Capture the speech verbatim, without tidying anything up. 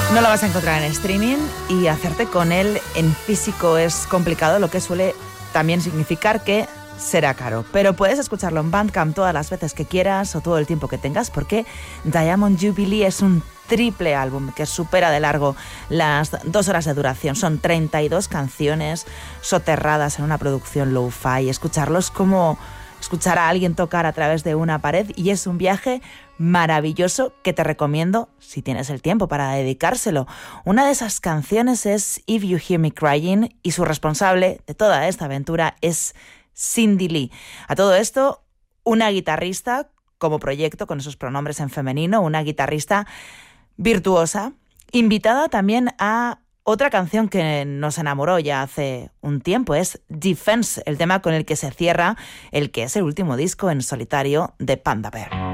No lo vas a encontrar en streaming y hacerte con él en físico es complicado, lo que suele también significar que será caro. Pero puedes escucharlo en Bandcamp todas las veces que quieras o todo el tiempo que tengas, porque Diamond Jubilee es un triple álbum que supera de largo las dos horas de duración. Son treinta y dos canciones soterradas en una producción lo-fi. Escucharlo es como escuchar a alguien tocar a través de una pared y es un viaje maravilloso que te recomiendo si tienes el tiempo para dedicárselo. Una de esas canciones es If You Hear Me Crying y su responsable de toda esta aventura es Cindy Lee. A todo esto, una guitarrista como proyecto con esos pronombres en femenino, una guitarrista virtuosa, invitada también a otra canción que nos enamoró ya hace un tiempo, es Defense, el tema con el que se cierra el que es el último disco en solitario de Panda Bear.